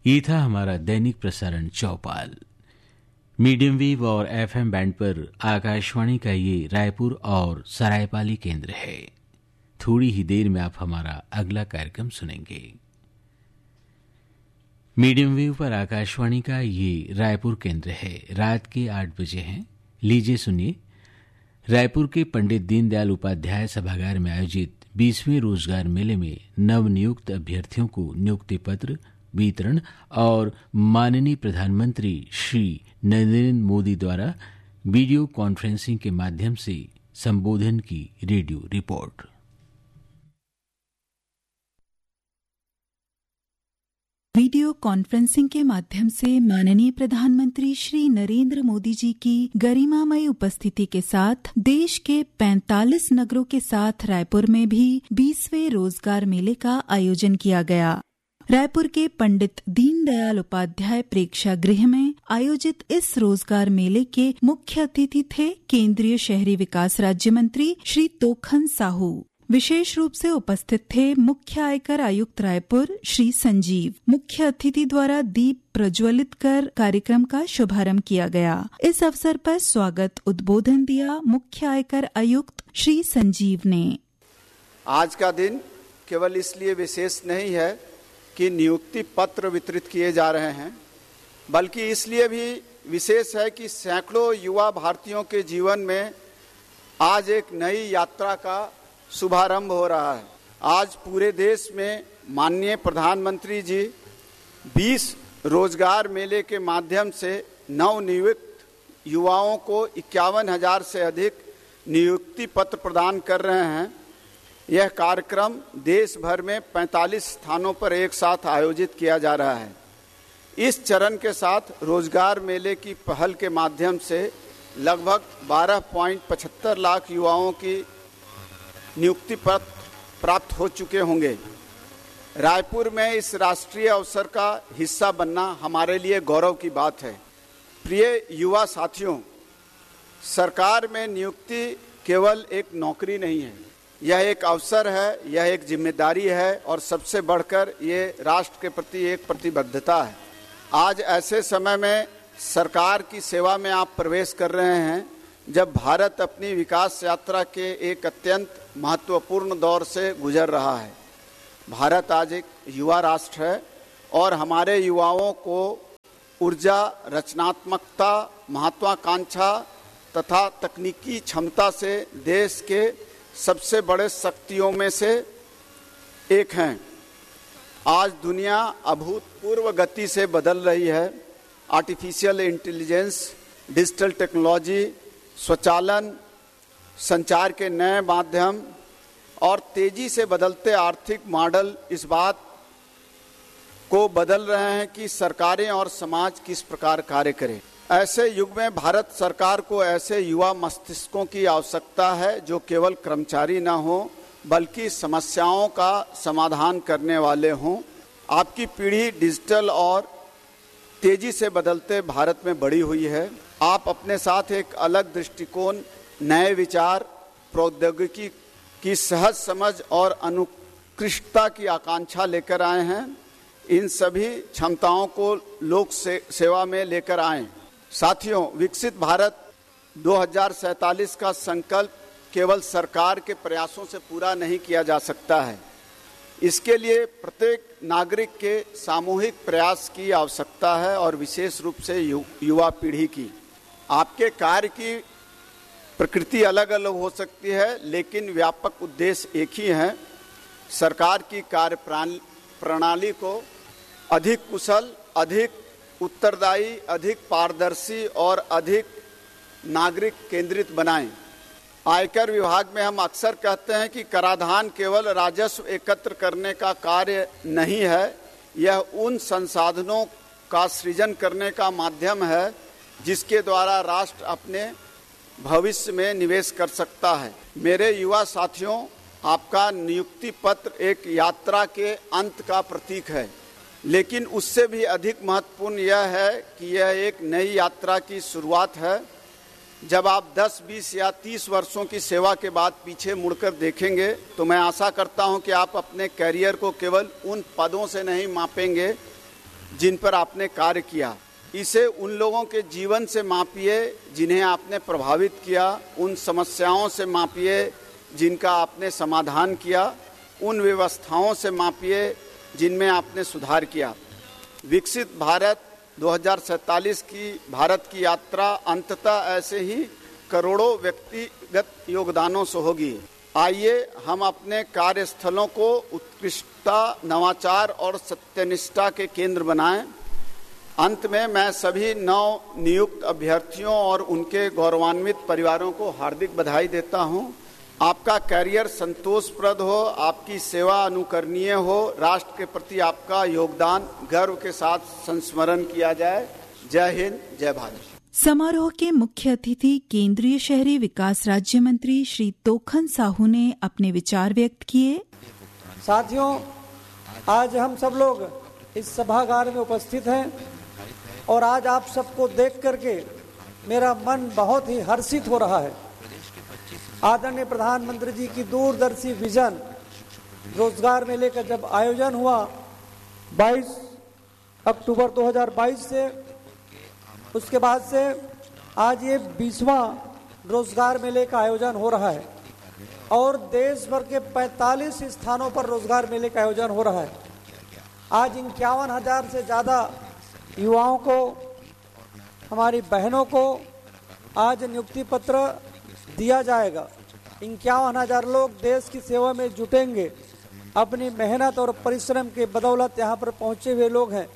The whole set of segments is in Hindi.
ये था हमारा दैनिक प्रसारण चौपाल। मीडियम वेव और FM बैंड पर आकाशवाणी का ये रायपुर और सरायपाली केंद्र है। थोड़ी ही देर में आप हमारा अगला कार्यक्रम सुनेंगे। मीडियम वेव पर आकाशवाणी का ये रायपुर केंद्र है। रात के 8 बजे हैं। लीजिए सुनिए रायपुर के पंडित दीनदयाल उपाध्याय सभागार में आयोजित 20वें रोजगार मेले में नवनियुक्त अभ्यर्थियों को नियुक्ति पत्र वितरण और माननीय प्रधानमंत्री श्री नरेंद्र मोदी द्वारा वीडियो कॉन्फ्रेंसिंग के माध्यम से संबोधन की रेडियो रिपोर्ट। वीडियो कॉन्फ्रेंसिंग के माध्यम से माननीय प्रधानमंत्री श्री नरेंद्र मोदी जी की गरिमामय उपस्थिति के साथ देश के 45 नगरों के साथ रायपुर में भी 20वें रोजगार मेले का आयोजन किया गया। रायपुर के पंडित दीनदयाल उपाध्याय प्रेक्षागृह में आयोजित इस रोजगार मेले के मुख्य अतिथि थे केंद्रीय शहरी विकास राज्य मंत्री श्री तोखन साहू। विशेष रूप से उपस्थित थे मुख्य आयकर आयुक्त रायपुर श्री संजीव। मुख्य अतिथि द्वारा दीप प्रज्वलित कर कार्यक्रम का शुभारंभ किया गया। इस अवसर पर स्वागत उद्बोधन दिया मुख्य आयकर आयुक्त श्री संजीव ने। आज का दिन केवल इसलिए विशेष नहीं है कि नियुक्ति पत्र वितरित किए जा रहे हैं, बल्कि इसलिए भी विशेष है कि सैकड़ों युवा भारतीयों के जीवन में आज एक नई यात्रा का शुभारंभ हो रहा है। आज पूरे देश में माननीय प्रधानमंत्री जी 20 रोजगार मेले के माध्यम से नवनियुक्त युवाओं को 51,000 से अधिक नियुक्ति पत्र प्रदान कर रहे हैं। यह कार्यक्रम देश भर में 45 स्थानों पर एक साथ आयोजित किया जा रहा है। इस चरण के साथ रोजगार मेले की पहल के माध्यम से लगभग 12.75 लाख युवाओं की नियुक्ति पत्र प्राप्त हो चुके होंगे। रायपुर में इस राष्ट्रीय अवसर का हिस्सा बनना हमारे लिए गौरव की बात है। प्रिय युवा साथियों, सरकार में नियुक्ति केवल एक नौकरी नहीं है, यह एक अवसर है, यह एक जिम्मेदारी है और सबसे बढ़कर ये राष्ट्र के प्रति एक प्रतिबद्धता है। आज ऐसे समय में सरकार की सेवा में आप प्रवेश कर रहे हैं, जब भारत अपनी विकास यात्रा के एक अत्यंत महत्वपूर्ण दौर से गुजर रहा है। भारत आज एक युवा राष्ट्र है और हमारे युवाओं को ऊर्जा, रचनात्मकता, महत्वाकांक्षा तथा तकनीकी क्षमता से देश के सबसे बड़े शक्तियों में से एक हैं। आज दुनिया अभूतपूर्व गति से बदल रही है। आर्टिफिशियल इंटेलिजेंस, डिजिटल टेक्नोलॉजी, स्वचालन, संचार के नए माध्यम और तेजी से बदलते आर्थिक मॉडल इस बात को बदल रहे हैं कि सरकारें और समाज किस प्रकार कार्य करें। ऐसे युग में भारत सरकार को ऐसे युवा मस्तिष्कों की आवश्यकता है जो केवल कर्मचारी न हो बल्कि समस्याओं का समाधान करने वाले हों। आपकी पीढ़ी डिजिटल और तेजी से बदलते भारत में बढ़ी हुई है। आप अपने साथ एक अलग दृष्टिकोण, नए विचार, प्रौद्योगिकी की सहज समझ और अनुकृष्टता की आकांक्षा लेकर आए हैं। इन सभी क्षमताओं को लोक सेवा में लेकर आएं। साथियों, विकसित भारत 2047 का संकल्प केवल सरकार के प्रयासों से पूरा नहीं किया जा सकता है। इसके लिए प्रत्येक नागरिक के सामूहिक प्रयास की आवश्यकता है और विशेष रूप से युवा पीढ़ी की। आपके कार्य की प्रकृति अलग अलग हो सकती है, लेकिन व्यापक उद्देश्य एक ही है। सरकार की कार्य प्रणाली को अधिक कुशल, अधिक उत्तरदायी, अधिक पारदर्शी और अधिक नागरिक केंद्रित बनाएं। आयकर विभाग में हम अक्सर कहते हैं कि कराधान केवल राजस्व एकत्र करने का कार्य नहीं है, यह उन संसाधनों का सृजन करने का माध्यम है जिसके द्वारा राष्ट्र अपने भविष्य में निवेश कर सकता है। मेरे युवा साथियों, आपका नियुक्ति पत्र एक यात्रा के अंत का प्रतीक है, लेकिन उससे भी अधिक महत्वपूर्ण यह है कि यह एक नई यात्रा की शुरुआत है। जब आप 10, 20 या 30 वर्षों की सेवा के बाद पीछे मुड़कर देखेंगे तो मैं आशा करता हूं कि आप अपने कैरियर को केवल उन पदों से नहीं मापेंगे जिन पर आपने कार्य किया। इसे उन लोगों के जीवन से मापिए जिन्हें आपने प्रभावित किया, उन समस्याओं से मापिए जिनका आपने समाधान किया, उन व्यवस्थाओं से मापिए जिनमें आपने सुधार किया। विकसित भारत 2047 की भारत की यात्रा अंततः ऐसे ही करोड़ों व्यक्तिगत योगदानों से होगी। आइए हम अपने कार्यस्थलों को उत्कृष्टता, नवाचार और सत्यनिष्ठा के केंद्र बनाएं। अंत में मैं सभी नव नियुक्त अभ्यर्थियों और उनके गौरवान्वित परिवारों को हार्दिक बधाई देता हूं। आपका कैरियर संतोषप्रद हो, आपकी सेवा अनुकरणीय हो, राष्ट्र के प्रति आपका योगदान गर्व के साथ संस्मरण किया जाए। जय हिंद, जय भारत। समारोह के मुख्य अतिथि केंद्रीय शहरी विकास राज्य मंत्री श्री तोखन साहू ने अपने विचार व्यक्त किए। साथियों, आज हम सब लोग इस सभागार में उपस्थित हैं और आज आप सबको देख करके मेरा मन बहुत ही हर्षित हो रहा है। आदरणीय प्रधानमंत्री जी की दूरदर्शी विजन रोजगार मेले का जब आयोजन हुआ 22 अक्टूबर 2022 से, उसके बाद से आज ये 20वां रोजगार मेले का आयोजन हो रहा है और देश भर के 45 स्थानों पर रोजगार मेले का आयोजन हो रहा है। आज 51,000 से ज़्यादा युवाओं को, हमारी बहनों को आज नियुक्ति पत्र दिया जाएगा। 51,000 लोग देश की सेवा में जुटेंगे। अपनी मेहनत और परिश्रम के बदौलत यहाँ पर पहुँचे हुए लोग हैं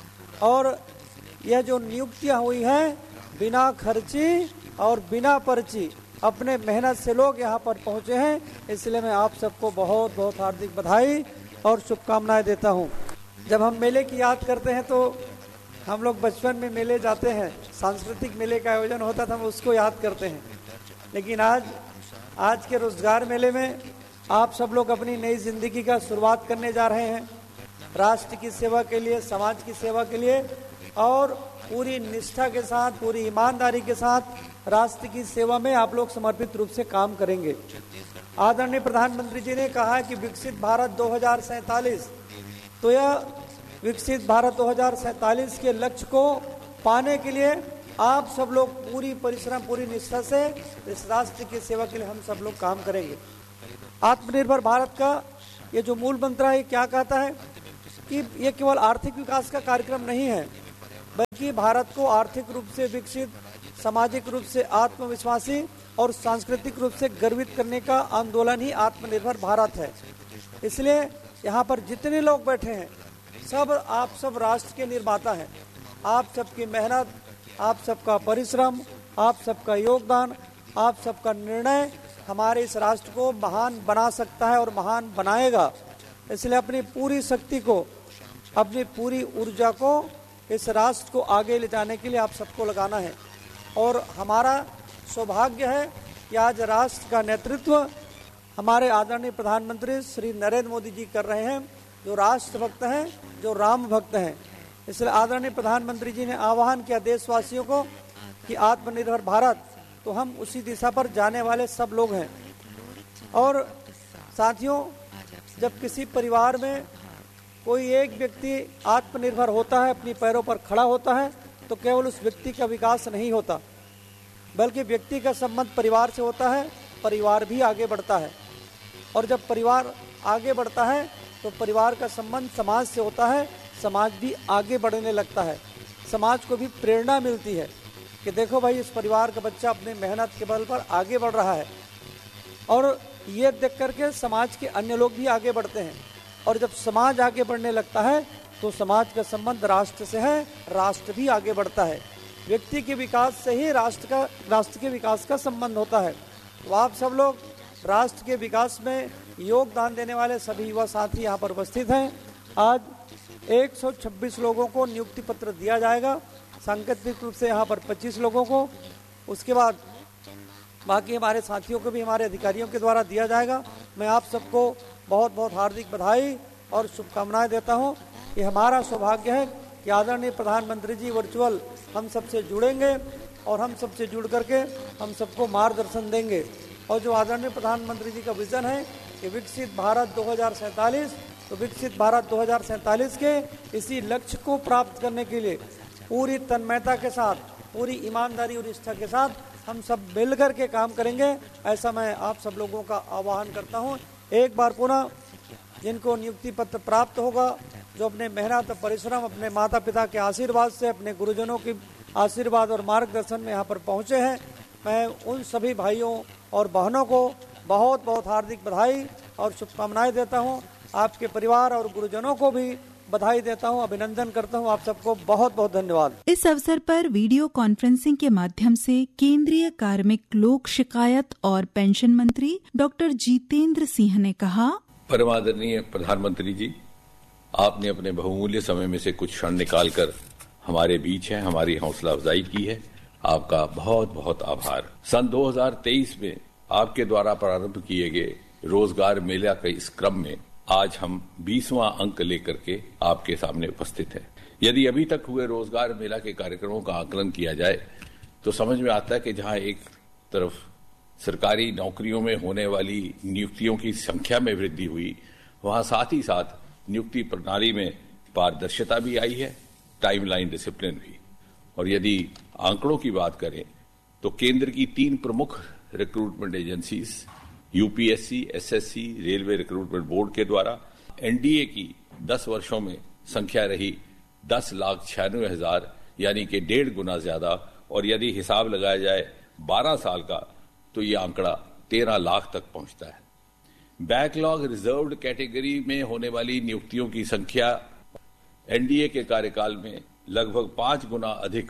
और यह जो नियुक्तियाँ हुई हैं बिना खर्ची और बिना पर्ची अपने मेहनत से लोग यहाँ पर पहुँचे हैं। इसलिए मैं आप सबको बहुत बहुत हार्दिक बधाई और शुभकामनाएं देता हूँ। जब हम मेले की याद करते हैं तो हम लोग बचपन में मेले जाते हैं, सांस्कृतिक मेले का आयोजन होता था, हम उसको याद करते हैं। लेकिन आज के रोजगार मेले में आप सब लोग अपनी नई जिंदगी का शुरुआत करने जा रहे हैं, राष्ट्र की सेवा के लिए, समाज की सेवा के लिए और पूरी निष्ठा के साथ, पूरी ईमानदारी के साथ राष्ट्र की सेवा में आप लोग समर्पित रूप से काम करेंगे। आदरणीय प्रधानमंत्री जी ने कहा कि विकसित भारत 2047, तो यह विकसित भारत 2047 के लक्ष्य को पाने के लिए आप सब लोग पूरी परिश्रम, पूरी निष्ठा से इस राष्ट्र की सेवा के लिए हम सब लोग काम करेंगे। आत्मनिर्भर भारत का ये जो मूल मंत्र है क्या कहता है कि ये केवल आर्थिक विकास का कार्यक्रम नहीं है, बल्कि भारत को आर्थिक रूप से विकसित, सामाजिक रूप से आत्मविश्वासी और सांस्कृतिक रूप से गर्वित करने का आंदोलन ही आत्मनिर्भर भारत है। इसलिए यहाँ पर जितने लोग बैठे हैं सब आप सब राष्ट्र के निर्माता हैं। आप सबकी मेहनत, आप सबका परिश्रम, आप सबका योगदान, आप सबका निर्णय हमारे इस राष्ट्र को महान बना सकता है और महान बनाएगा। इसलिए अपनी पूरी शक्ति को, अपनी पूरी ऊर्जा को इस राष्ट्र को आगे ले जाने के लिए आप सबको लगाना है। और हमारा सौभाग्य है कि आज राष्ट्र का नेतृत्व हमारे आदरणीय प्रधानमंत्री श्री नरेंद्र मोदी जी कर रहे हैं, जो राष्ट्र भक्त हैं, जो राम भक्त हैं। इसलिए आदरणीय प्रधानमंत्री जी ने आह्वान किया देशवासियों को कि आत्मनिर्भर भारत, तो हम उसी दिशा पर जाने वाले सब लोग हैं। और साथियों, जब किसी परिवार में कोई एक व्यक्ति आत्मनिर्भर होता है, अपनी पैरों पर खड़ा होता है, तो केवल उस व्यक्ति का विकास नहीं होता, बल्कि व्यक्ति का संबंध परिवार से होता है, परिवार भी आगे बढ़ता है। और जब परिवार आगे बढ़ता है तो परिवार का संबंध समाज से होता है, समाज भी आगे बढ़ने लगता है। समाज को भी प्रेरणा मिलती है कि देखो भाई, इस परिवार का बच्चा अपने मेहनत के बल पर आगे बढ़ रहा है। और ये देख करके समाज के अन्य लोग भी आगे बढ़ते हैं। और जब समाज आगे बढ़ने लगता है तो समाज का संबंध राष्ट्र से है, राष्ट्र भी आगे बढ़ता है। व्यक्ति के विकास से ही राष्ट्र के विकास का संबंध होता है। तो आप सब लोग राष्ट्र के विकास में योगदान देने वाले सभी युवा साथी यहाँ पर उपस्थित हैं। आज 126 लोगों को नियुक्ति पत्र दिया जाएगा, सांकेतिक रूप से यहाँ पर 25 लोगों को, उसके बाद बाकी हमारे साथियों को भी हमारे अधिकारियों के द्वारा दिया जाएगा। मैं आप सबको बहुत बहुत हार्दिक बधाई और शुभकामनाएं देता हूं। ये हमारा सौभाग्य है कि आदरणीय प्रधानमंत्री जी वर्चुअल हम सबसे जुड़ेंगे और हम सबसे जुड़ करके हम सबको मार्गदर्शन देंगे। और जो आदरणीय प्रधानमंत्री जी का विजन है कि विकसित भारत 2047, तो विकसित भारत 2047 के इसी लक्ष्य को प्राप्त करने के लिए पूरी तन्मयता के साथ, पूरी ईमानदारी और निष्ठा के साथ हम सब मिलकर के काम करेंगे, ऐसा मैं आप सब लोगों का आह्वान करता हूं। एक बार पुनः जिनको नियुक्ति पत्र प्राप्त होगा, जो अपने मेहनत परिश्रम, अपने माता पिता के आशीर्वाद से, अपने गुरुजनों की आशीर्वाद और मार्गदर्शन में यहाँ पर पहुँचे हैं, मैं उन सभी भाइयों और बहनों को बहुत बहुत हार्दिक बधाई और शुभकामनाएं देता हूँ। आपके परिवार और गुरुजनों को भी बधाई देता हूँ, अभिनंदन करता हूँ। आप सबको बहुत बहुत धन्यवाद। इस अवसर पर वीडियो कॉन्फ्रेंसिंग के माध्यम से केंद्रीय कार्मिक, लोक शिकायत और पेंशन मंत्री डॉक्टर जितेंद्र सिंह ने कहा, परमादरणीय प्रधानमंत्री जी, आपने अपने बहुमूल्य समय में से कुछ क्षण निकालकर हमारे बीच हैं, हमारी हौसला अफजाई की है। आपका बहुत बहुत आभार। सन 2023 में आपके द्वारा प्रारंभ किए गए रोजगार मेला के इस क्रम में आज हम 20वां अंक लेकर के आपके सामने उपस्थित हैं। यदि अभी तक हुए रोजगार मेला के कार्यक्रमों का आकलन किया जाए तो समझ में आता है कि जहां एक तरफ सरकारी नौकरियों में होने वाली नियुक्तियों की संख्या में वृद्धि हुई, वहां साथ ही साथ नियुक्ति प्रणाली में पारदर्शिता भी आई है, टाइमलाइन डिसिप्लिन भी। और यदि आंकड़ों की बात करें तो केंद्र की 3 प्रमुख recruitment agencies UPSC, SSC, railway recruitment board के द्वारा एनडीए की 10 वर्षों में संख्या रही 10,96,000, यानी कि 1.5 गुना ज्यादा। और यदि हिसाब लगाया जाए 12 साल का तो ये आंकड़ा 13 लाख तक पहुंचता है। बैकलॉग रिजर्व्ड कैटेगरी में होने वाली नियुक्तियों की संख्या एनडीए के कार्यकाल में लगभग 5 गुना अधिक,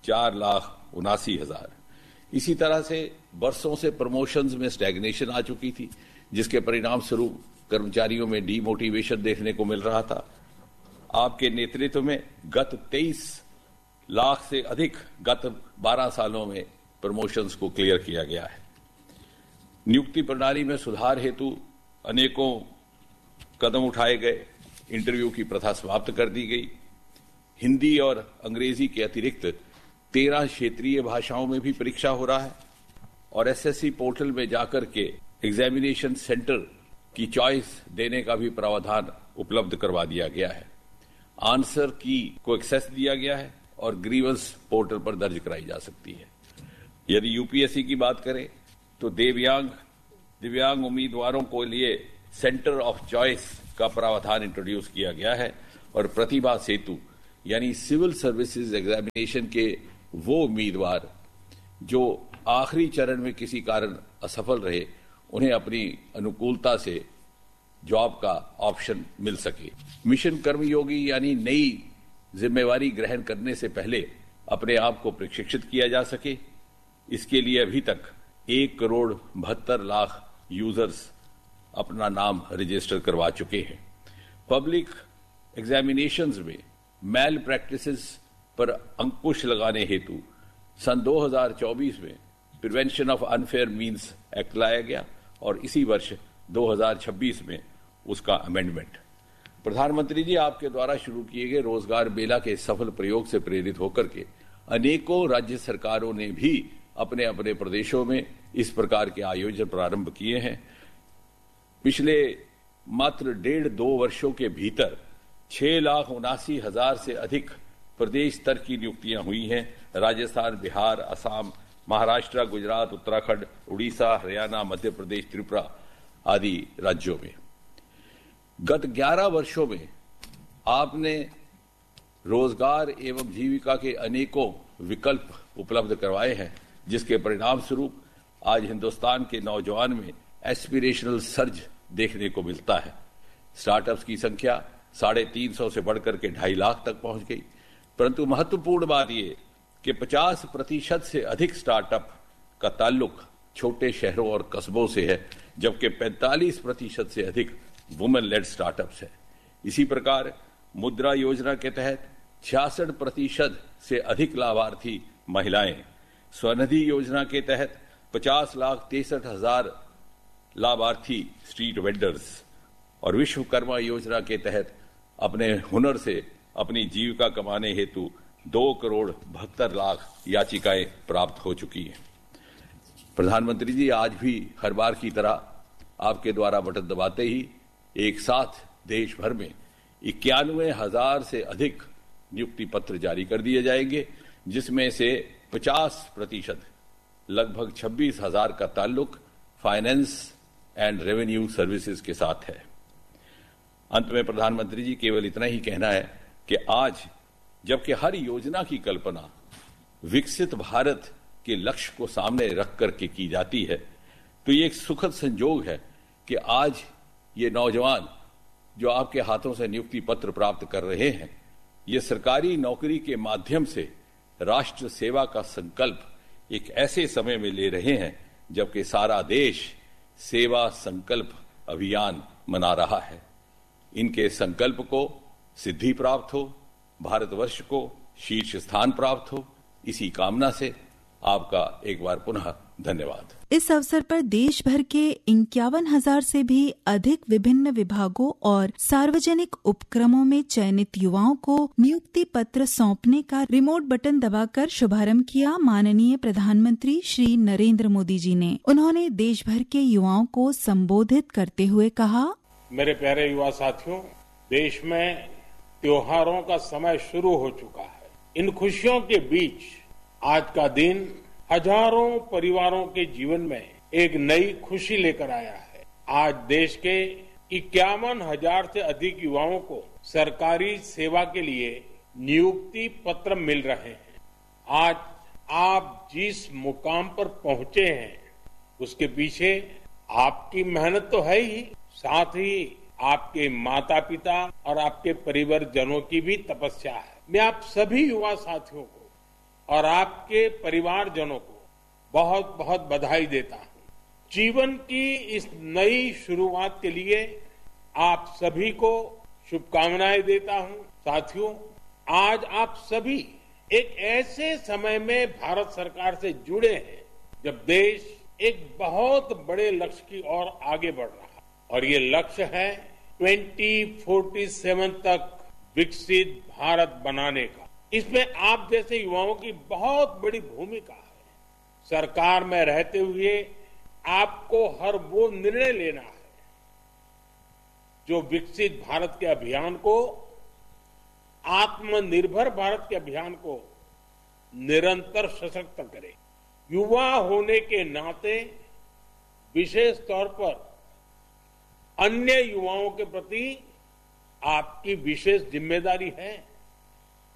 4,79,000। इसी तरह से बरसों से प्रमोशंस में स्टैग्नेशन आ चुकी थी, जिसके परिणाम स्वरूप कर्मचारियों में डीमोटिवेशन देखने को मिल रहा था। आपके नेतृत्व में गत 23 लाख से अधिक गत 12 सालों में प्रमोशंस को क्लियर किया गया है। नियुक्ति प्रणाली में सुधार हेतु अनेकों कदम उठाए गए। इंटरव्यू की प्रथा समाप्त कर दी गई। हिंदी और अंग्रेजी के अतिरिक्त 13 क्षेत्रीय भाषाओं में भी परीक्षा हो रहा है और एसएससी पोर्टल में जाकर के एग्जामिनेशन सेंटर की चॉइस देने का भी प्रावधान उपलब्ध करवा दिया गया है। आंसर की को एक्सेस दिया गया है और ग्रीवेंस पोर्टल पर दर्ज कराई जा सकती है। यदि यूपीएससी की बात करें तो दिव्यांग उम्मीदवारों को लिए सेंटर ऑफ चॉइस का प्रावधान इंट्रोड्यूस किया गया है और प्रतिभा सेतु यानी सिविल सर्विसेज एग्जामिनेशन के वो उम्मीदवार जो आखिरी चरण में किसी कारण असफल रहे, उन्हें अपनी अनुकूलता से जॉब का ऑप्शन मिल सके। मिशन कर्मयोगी यानी नई जिम्मेवारी ग्रहण करने से पहले अपने आप को प्रशिक्षित किया जा सके, इसके लिए अभी तक 1,72,00,000 यूजर्स अपना नाम रजिस्टर करवा चुके हैं। पब्लिक एग्जामिनेशंस में मैल प्रैक्टिसेस पर अंकुश लगाने हेतु सन 2024 में prevention of unfair means act लाया गया और इसी वर्ष 2026 में उसका अमेंडमेंट। प्रधानमंत्री जी, आपके द्वारा शुरू किए गए रोजगार मेला के सफल प्रयोग से प्रेरित होकर के अनेकों राज्य सरकारों ने भी अपने अपने प्रदेशों में इस प्रकार के आयोजन प्रारंभ किए हैं। पिछले मात्र 1.5-2 वर्षों के भीतर 6,79,000 से अधिक प्रदेश स्तर की नियुक्तियां हुई हैं। राजस्थान, बिहार, असम, महाराष्ट्र, गुजरात, उत्तराखंड, उड़ीसा, हरियाणा, मध्य प्रदेश, त्रिपुरा आदि राज्यों में। गत 11 वर्षों में आपने रोजगार एवं जीविका के अनेकों विकल्प उपलब्ध करवाए हैं, जिसके परिणाम स्वरूप आज हिंदुस्तान के नौजवान में एस्पिरेशनल सर्ज देखने को मिलता है। स्टार्टअप्स की संख्या 350 से बढ़कर के 2.5 लाख तक पहुंच गई। परंतु महत्वपूर्ण बात यह कि 50% से अधिक स्टार्टअप का ताल्लुक छोटे शहरों और कस्बों से है, जबकि 45% से अधिक वुमेन लेड स्टार्टअप्स है। इसी प्रकार मुद्रा योजना के तहत 66% से अधिक लाभार्थी महिलाएं, स्वनिधि योजना के तहत 50,63,000 लाभार्थी स्ट्रीट वेंडर्स और विश्वकर्मा योजना के तहत अपने हुनर से अपनी जीविका कमाने हेतु 2,72,00,000 याचिकाएं प्राप्त हो चुकी हैं। प्रधानमंत्री जी, आज भी हर बार की तरह आपके द्वारा बटन दबाते ही एक साथ देश भर में 91,000 से अधिक नियुक्ति पत्र जारी कर दिए जाएंगे, जिसमें से 50% लगभग 26,000 का ताल्लुक फाइनेंस एंड रेवेन्यू सर्विसेज के साथ है। अंत में प्रधानमंत्री जी, केवल इतना ही कहना है कि आज जबकि हर योजना की कल्पना विकसित भारत के लक्ष्य को सामने रख करके की जाती है, तो ये एक सुखद संजोग है कि आज ये नौजवान जो आपके हाथों से नियुक्ति पत्र प्राप्त कर रहे हैं, ये सरकारी नौकरी के माध्यम से राष्ट्र सेवा का संकल्प एक ऐसे समय में ले रहे हैं जबकि सारा देश सेवा संकल्प अभियान मना रहा है। इनके संकल्प को सिद्धि प्राप्त हो, भारतवर्ष को शीर्ष स्थान प्राप्त हो, इसी कामना से आपका एक बार पुनः धन्यवाद। इस अवसर पर देश भर के 51,000 से भी अधिक विभिन्न विभागों और सार्वजनिक उपक्रमों में चयनित युवाओं को नियुक्ति पत्र सौंपने का रिमोट बटन दबाकर शुभारंभ किया माननीय प्रधानमंत्री श्री नरेंद्र मोदी जी ने। उन्होंने देश भर के युवाओं को संबोधित करते हुए कहा, मेरे प्यारे युवा साथियों, देश में त्योहारों का समय शुरू हो चुका है। इन खुशियों के बीच आज का दिन हजारों परिवारों के जीवन में एक नई खुशी लेकर आया है। आज देश के 51,000 से अधिक युवाओं को सरकारी सेवा के लिए नियुक्ति पत्र मिल रहे हैं। आज आप जिस मुकाम पर पहुंचे हैं, उसके पीछे आपकी मेहनत तो है ही, साथ ही आपके माता पिता और आपके परिवारजनों की भी तपस्या है। मैं आप सभी युवा साथियों को और आपके परिवारजनों को बहुत बहुत बधाई देता हूं। जीवन की इस नई शुरुआत के लिए आप सभी को शुभकामनाएं देता हूं। साथियों, आज आप सभी एक ऐसे समय में भारत सरकार से जुड़े हैं जब देश एक बहुत बड़े लक्ष्य की ओर आगे बढ़ रहा है, और ये लक्ष्य है 2047 तक विकसित भारत बनाने का। इसमें आप जैसे युवाओं की बहुत बड़ी भूमिका है। सरकार में रहते हुए आपको हर वो निर्णय लेना है जो विकसित भारत के अभियान को, आत्मनिर्भर भारत के अभियान को निरंतर सशक्त करे। युवा होने के नाते विशेष तौर पर अन्य युवाओं के प्रति आपकी विशेष जिम्मेदारी है।